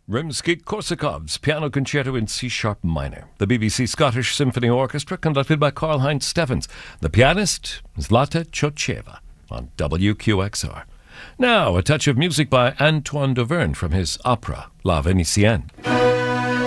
Rimsky-Korsakov's Piano Concerto in C-sharp minor. The BBC Scottish Symphony Orchestra, conducted by Karl-Heinz Steffens. The pianist, Zlata Chocheva, on WQXR. Now, a touch of music by Antoine Dauvergne from his opera, La Vénitienne.